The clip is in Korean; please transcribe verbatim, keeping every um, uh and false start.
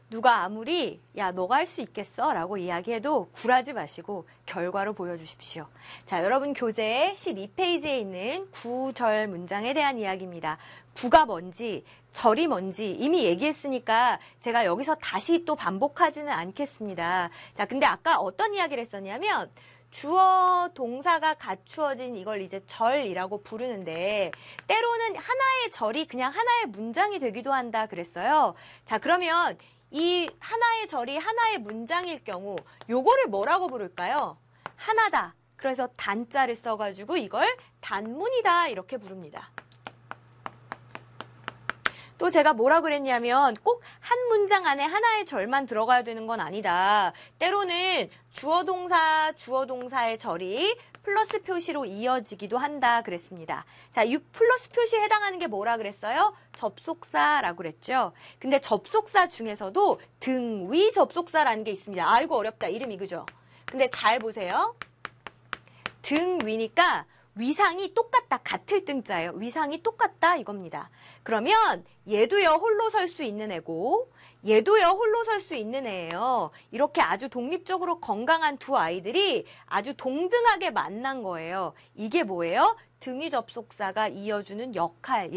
누가 아무리 야 너가 할 수 있겠어 라고 이야기해도 굴하지 마시고 결과로 보여주십시오. 자, 여러분 교재 십이 페이지에 있는 구절 문장에 대한 이야기입니다. 구가 뭔지 절이 뭔지 이미 얘기했으니까 제가 여기서 다시 또 반복하지는 않겠습니다. 자, 근데 아까 어떤 이야기를 했었냐면 주어 동사가 갖추어진 이걸 이제 절이라고 부르는데 때로는 하나의 절이 그냥 하나의 문장이 되기도 한다 그랬어요. 자, 그러면 이 하나의 절이 하나의 문장일 경우 요거를 뭐라고 부를까요? 하나다. 그래서 단자를 써가지고 이걸 단문이다 이렇게 부릅니다. 또 제가 뭐라 그랬냐면 꼭 한 문장 안에 하나의 절만 들어가야 되는 건 아니다. 때로는 주어 동사, 주어 동사의 절이 플러스 표시로 이어지기도 한다 그랬습니다. 자, 이 플러스 표시에 해당하는 게 뭐라 그랬어요? 접속사라고 그랬죠. 근데 접속사 중에서도 등위 접속사라는 게 있습니다. 아이고 어렵다. 이름이 그죠? 근데 잘 보세요. 등위니까 위상이 똑같다. 같을 등자예요. 위상이 똑같다 이겁니다. 그러면 얘도요 홀로 설 수 있는 애고 얘도요 홀로 설 수 있는 애예요. 이렇게 아주 독립적으로 건강한 두 아이들이 아주 동등하게 만난 거예요. 이게 뭐예요? 등위 접속사가 이어주는 역할.